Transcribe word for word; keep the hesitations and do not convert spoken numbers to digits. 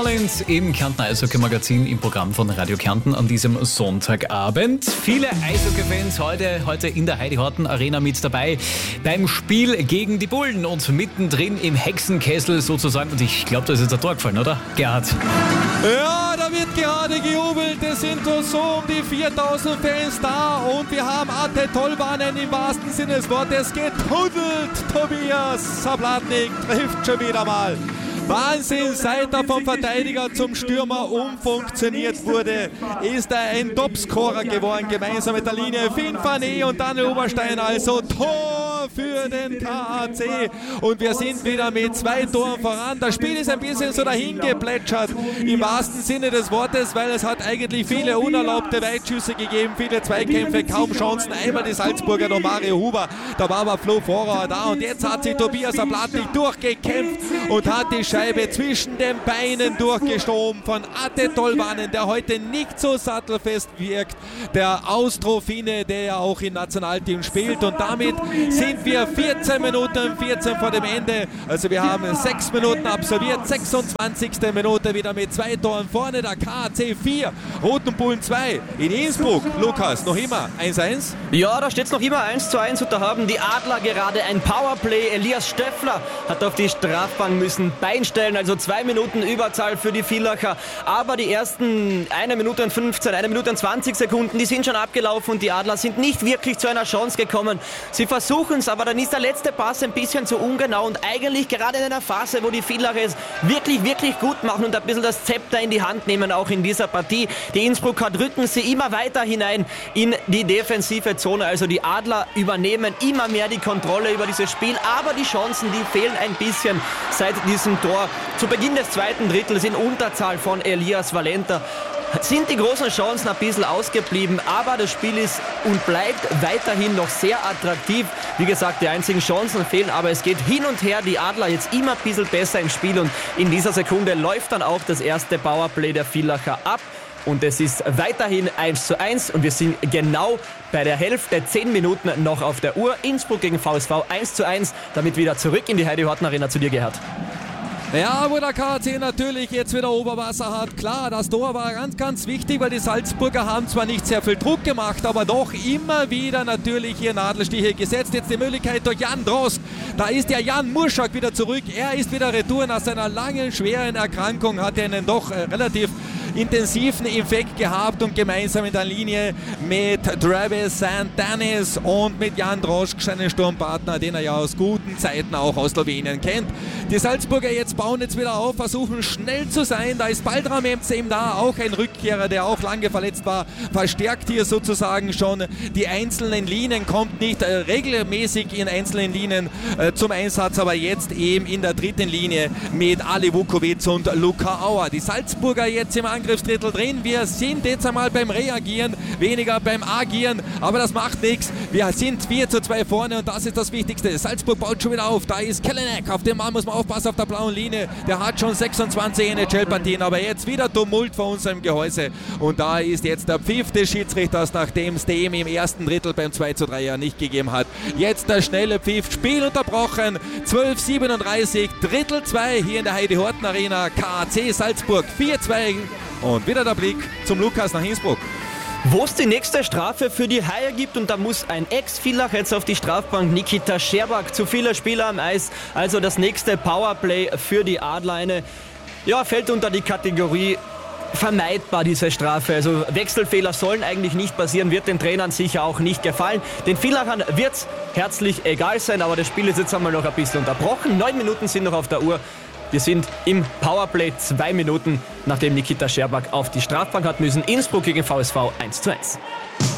Collins im Kärntner Eishockey-Magazin im Programm von Radio Kärnten an diesem Sonntagabend. Viele Eishockey-Fans heute, heute in der Heidi-Horten-Arena mit dabei beim Spiel gegen die Bullen und mittendrin im Hexenkessel sozusagen. Und ich glaube, da ist jetzt ein Tor gefallen, oder, Gerhard? Ja, da wird gerade gejubelt. Es sind so um die viertausend Fans da und wir haben Ate Tollwanen im wahrsten Sinne des Wortes getunnelt. Tobias Sablatnik trifft schon wieder mal. Wahnsinn, seit er vom Verteidiger zum Stürmer umfunktioniert wurde, ist er ein Topscorer geworden, gemeinsam mit der Linie Finn Fané und Daniel Oberstein, also Tor für den K A C und wir sind wieder mit zwei Toren voran. Das Spiel ist ein bisschen so dahin geplätschert, im wahrsten Sinne des Wortes, weil es hat eigentlich viele unerlaubte Weitschüsse gegeben, viele Zweikämpfe, kaum Chancen, einmal die Salzburger noch Mario Huber, da war aber Flo Vorauer da und jetzt hat sich Tobias Sablatnik durchgekämpft und hat die Scheibe zwischen den Beinen durchgestoben von Ate Tollwanen, der heute nicht so sattelfest wirkt, der Austrofine, der ja auch im Nationalteam spielt und damit sind wir vierzehn Minuten vierzehn vor dem Ende, also wir haben sechs Minuten absolviert, sechsundzwanzigste Minute wieder mit zwei Toren vorne, der K A C vier, Roten Bullen zwei in Innsbruck. Lukas, noch immer eins eins? Ja, da steht es noch immer eins zu eins und da haben die Adler gerade ein Powerplay. Elias Stöffler hat auf die Strafbank müssen einstellen, also zwei Minuten Überzahl für die Villacher, aber die ersten eine Minute und fünfzehn, eine Minute und zwanzig Sekunden, die sind schon abgelaufen und die Adler sind nicht wirklich zu einer Chance gekommen. Sie versuchen es, aber dann ist der letzte Pass ein bisschen zu ungenau und eigentlich gerade in einer Phase, wo die Villacher es wirklich, wirklich gut machen und ein bisschen das Zepter in die Hand nehmen, auch in dieser Partie. Die Innsbrucker drücken sie immer weiter hinein in die defensive Zone, also die Adler übernehmen immer mehr die Kontrolle über dieses Spiel, aber die Chancen, die fehlen ein bisschen seit diesem Tor. Zu Beginn des zweiten Drittels in Unterzahl von Elias Valenta sind die großen Chancen ein bisschen ausgeblieben, aber das Spiel ist und bleibt weiterhin noch sehr attraktiv. Wie gesagt, die einzigen Chancen fehlen, aber es geht hin und her. Die Adler jetzt immer ein bisschen besser im Spiel und in dieser Sekunde läuft dann auch das erste Powerplay der Villacher ab. Und es ist weiterhin eins zu eins und wir sind genau bei der Hälfte, zehn Minuten noch auf der Uhr. Innsbruck gegen V S V eins zu eins, damit wieder zurück in die Heidi-Horten-Arena zu dir, Gerhard. Ja, wo der K A C natürlich jetzt wieder Oberwasser hat. Klar, das Tor war ganz, ganz wichtig, weil die Salzburger haben zwar nicht sehr viel Druck gemacht, aber doch immer wieder natürlich hier Nadelstiche gesetzt. Jetzt die Möglichkeit durch Jan Drost. Da ist ja Jan Murschak wieder zurück. Er ist wieder retour nach seiner langen, schweren Erkrankung. Hat er einen doch äh, relativ intensiven Infekt gehabt und gemeinsam in der Linie mit Travis Saint Dennis und mit Jan Droschk, seinen Sturmpartner, den er ja aus guten Zeiten auch aus Slowenien kennt. Die Salzburger jetzt bauen jetzt wieder auf, versuchen schnell zu sein. Da ist Baldram Emzem da, auch ein Rückkehrer, der auch lange verletzt war, verstärkt hier sozusagen schon die einzelnen Linien, kommt nicht äh, regelmäßig in einzelnen Linien äh, zum Einsatz, aber jetzt eben in der dritten Linie mit Ali Vukovic und Luka Auer. Die Salzburger jetzt im Angriffsdrittel drin. Wir sind jetzt einmal beim Reagieren, weniger beim Agieren, aber das macht nichts. Wir sind vier zu zwei vorne und das ist das Wichtigste. Salzburg baut schon wieder auf. Da ist Kellenek. Auf den Mann muss man aufpassen auf der blauen Linie. Der hat schon sechsundzwanzig N H L-Partien, aber jetzt wieder Tumult vor unserem Gehäuse. Und da ist jetzt der Pfiff des Schiedsrichters, nachdem es dem im ersten Drittel beim zwei zu drei ja nicht gegeben hat. Jetzt der schnelle Pfiff. Spiel unterbrochen. zwölf siebenunddreißig. Drittel zwei hier in der Heidi-Horten-Arena. K A C Salzburg vier zwei. Und wieder der Blick zum Lukas nach Innsbruck. Wo es die nächste Strafe für die Haie gibt und da muss ein Ex-Villach jetzt auf die Strafbank, Nikita Scherbak, zu viele Spieler am Eis, also das nächste Powerplay für die Adler, eine, ja, fällt unter die Kategorie vermeidbar, diese Strafe, also Wechselfehler sollen eigentlich nicht passieren, wird den Trainern sicher auch nicht gefallen, den Villachern wird es herzlich egal sein, aber das Spiel ist jetzt einmal noch ein bisschen unterbrochen, neun Minuten sind noch auf der Uhr. Wir sind im Powerplay, zwei Minuten, nachdem Nikita Scherbak auf die Strafbank hat müssen. Innsbruck gegen V S V eins zu eins.